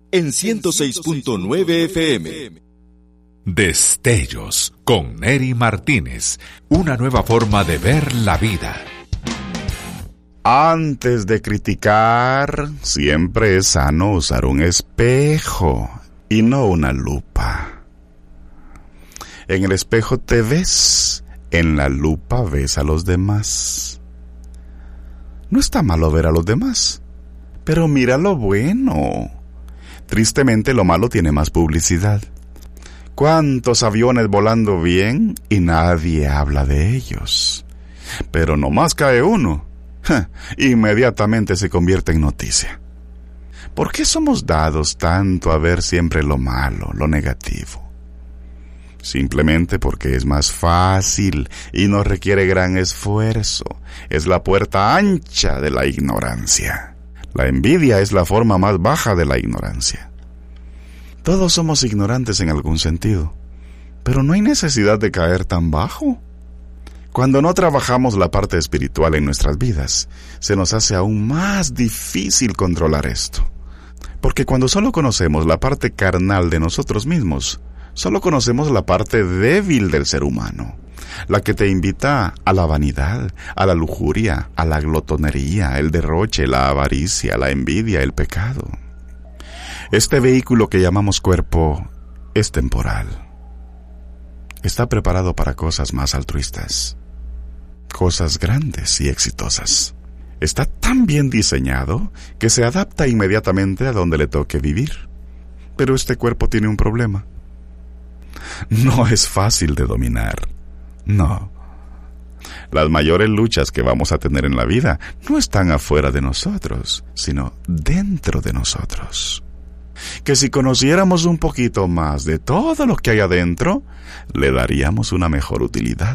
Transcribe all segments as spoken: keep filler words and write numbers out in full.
en ciento seis punto nueve F M. Destellos con Neri Martínez, una nueva forma de ver la vida. Antes de criticar, siempre es sano usar un espejo y no una lupa. En el espejo te ves, en la lupa ves a los demás. No está malo ver a los demás, pero mira lo bueno. Tristemente lo malo tiene más publicidad. ¿Cuántos aviones volando bien y nadie habla de ellos? Pero nomás cae uno, ¡ja!, inmediatamente se convierte en noticia. ¿Por qué somos dados tanto a ver siempre lo malo, lo negativo? Simplemente porque es más fácil y no requiere gran esfuerzo. Es la puerta ancha de la ignorancia. La envidia es la forma más baja de la ignorancia. Todos somos ignorantes en algún sentido, pero no hay necesidad de caer tan bajo. Cuando no trabajamos la parte espiritual en nuestras vidas, se nos hace aún más difícil controlar esto. Porque cuando solo conocemos la parte carnal de nosotros mismos, solo conocemos la parte débil del ser humano, la que te invita a la vanidad, a la lujuria, a la glotonería, el derroche, la avaricia, la envidia, el pecado. Este vehículo que llamamos cuerpo es temporal. Está preparado para cosas más altruistas, cosas grandes y exitosas. Está tan bien diseñado que se adapta inmediatamente a donde le toque vivir. Pero este cuerpo tiene un problema. No es fácil de dominar. No. Las mayores luchas que vamos a tener en la vida no están afuera de nosotros, sino dentro de nosotros. Que si conociéramos un poquito más de todo lo que hay adentro, le daríamos una mejor utilidad.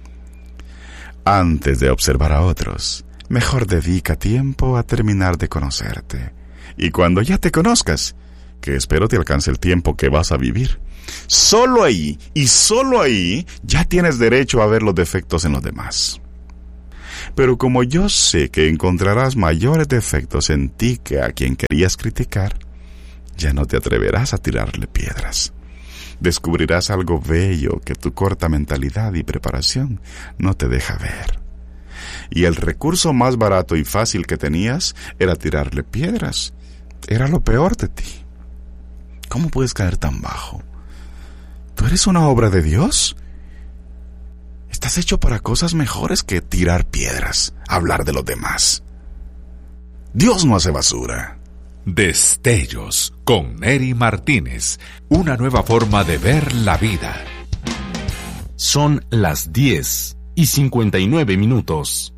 Antes de observar a otros, mejor dedica tiempo a terminar de conocerte. Y cuando ya te conozcas, que espero te alcance el tiempo que vas a vivir, solo ahí, y solo ahí, ya tienes derecho a ver los defectos en los demás. Pero como yo sé que encontrarás mayores defectos en ti que a quien querías criticar, ya no te atreverás a tirarle piedras. Descubrirás algo bello que tu corta mentalidad y preparación no te deja ver. Y el recurso más barato y fácil que tenías era tirarle piedras. Era lo peor de ti. ¿Cómo puedes caer tan bajo? ¿Tú eres una obra de Dios? Estás hecho para cosas mejores que tirar piedras, hablar de los demás. Dios no hace basura. Destellos con Neri Martínez, una nueva forma de ver la vida. Son las diez y cincuenta y nueve minutos.